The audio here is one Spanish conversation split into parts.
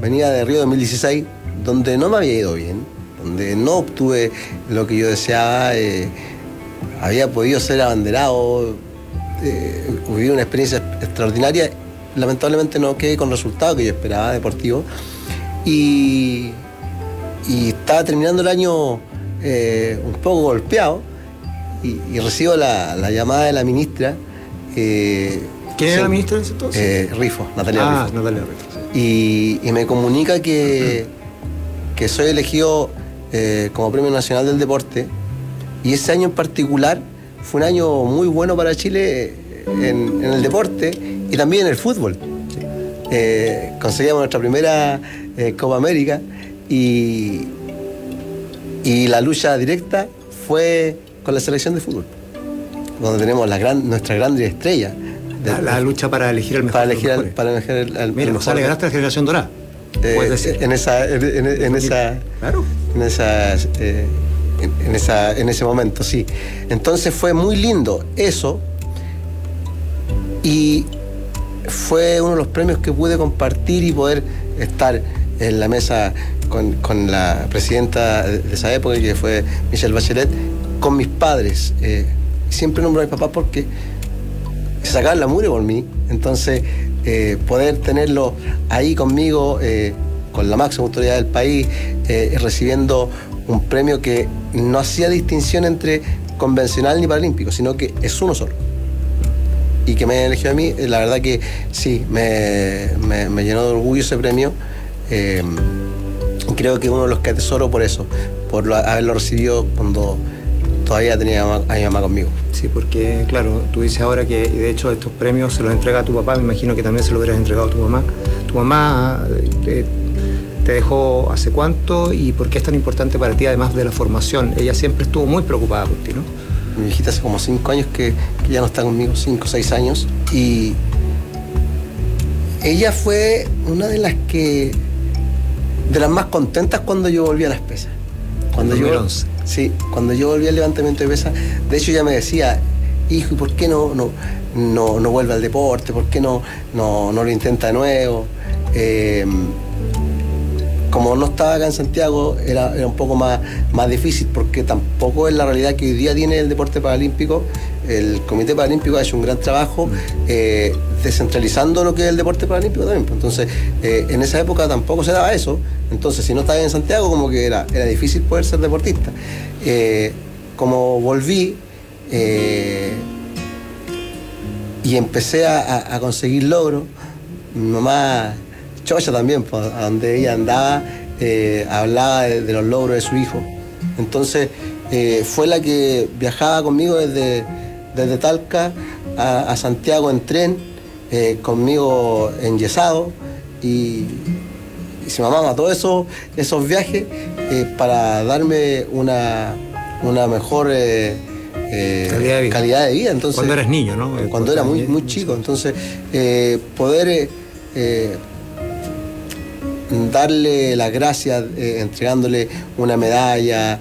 venía de Río 2016, donde no me había ido bien, donde no obtuve lo que yo deseaba, había podido ser abanderado, viví una experiencia extraordinaria. Lamentablemente no quedé con el resultado que yo esperaba deportivo, y estaba terminando el año un poco golpeado, y recibo la llamada de la ministra. ¿Quién era la ministra de ese entonces? Rifo, Natalia Rifo. Natalia Rifo, sí. Y me comunica que soy elegido como Premio Nacional del Deporte, y ese año en particular fue un año muy bueno para Chile en el deporte y también en el fútbol. Conseguimos nuestra primera Copa América, y la lucha directa fue con la selección de fútbol, donde tenemos nuestra gran estrella. La lucha para elegir el mejor. Para elegir el Mira, mejor. o sea, le ganaste a la generación dorada. Puedes decir. En ese momento, sí. Entonces fue muy lindo eso, y fue uno de los premios que pude compartir y poder estar en la mesa con la presidenta de esa época, que fue Michelle Bachelet, con mis padres. Siempre nombro a mis papás porque se sacaban la mugre por mí. Entonces, poder tenerlo ahí conmigo, con la máxima autoridad del país, recibiendo un premio que no hacía distinción entre convencional ni paralímpico, sino que es uno solo, y que me hayan elegido a mí, la verdad que sí, me llenó de orgullo ese premio. Creo que uno de los que atesoro por eso, por haberlo recibido cuando todavía tenía a mi mamá conmigo. Sí, porque claro, tú dices ahora que de hecho estos premios se los entrega a tu papá, me imagino que también se los hubieras entregado a tu mamá. ¿Tu mamá te dejó hace cuánto, y por qué es tan importante para ti, además de la formación? Ella siempre estuvo muy preocupada por ti, ¿no? Mi viejita hace como 5 años que ya no está conmigo, 5 o 6 años, y ella fue una de las más contentas cuando yo volví a las pesas. Cuando yo volví al levantamiento de pesas, de hecho ella me decía: hijo, ¿y por qué no vuelve al deporte? ¿Por qué no lo intenta de nuevo? Como no estaba acá en Santiago, era un poco más difícil, porque tampoco es la realidad que hoy día tiene el deporte paralímpico. El Comité Paralímpico ha hecho un gran trabajo descentralizando lo que es el deporte paralímpico también. Entonces, en esa época tampoco se daba eso. Entonces, si no estabas en Santiago, como que era difícil poder ser deportista. Como volví y empecé a conseguir logros, mi mamá chocha también, pues, a donde ella andaba, hablaba de los logros de su hijo. Entonces, fue la que viajaba conmigo desde Talca a Santiago en tren, conmigo enyesado, y se mamaba todos esos viajes para darme una mejor calidad de vida. Entonces, cuando eras niño, ¿no? Cuando era muy chico. Entonces, poder darle las gracias, entregándole una medalla,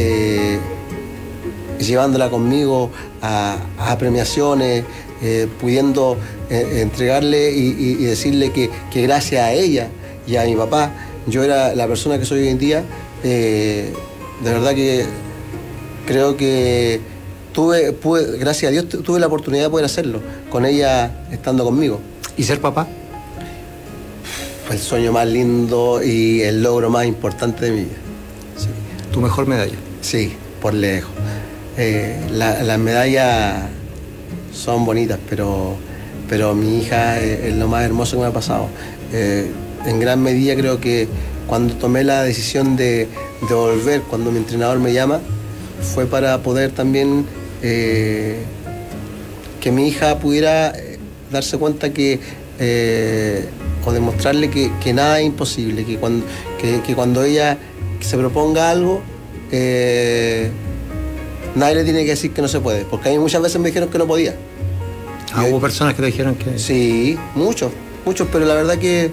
llevándola conmigo a premiaciones, pudiendo entregarle y decirle que gracias a ella y a mi papá yo era la persona que soy hoy en día. De verdad que creo que gracias a Dios tuve la oportunidad de poder hacerlo con ella estando conmigo. ¿Y ser papá? Fue el sueño más lindo y el logro más importante de mi vida. Sí. ¿Tu mejor medalla? Sí, por lejos. Las medallas son bonitas, pero mi hija es lo más hermoso que me ha pasado. En gran medida creo que cuando tomé la decisión de volver, cuando mi entrenador me llama, fue para poder también que mi hija pudiera darse cuenta o demostrarle que nada es imposible, que cuando ella se proponga algo, nadie le tiene que decir que no se puede, porque a mí muchas veces me dijeron que no podía. ¿Hubo personas que te dijeron que...? Sí, muchos, pero la verdad que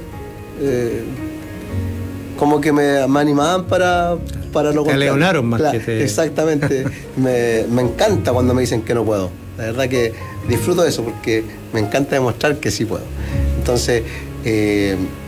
como que me animaban para lo contrario. Te aleonaron más que te... Exactamente. me encanta cuando me dicen que no puedo. La verdad que disfruto de eso, porque me encanta demostrar que sí puedo. Entonces,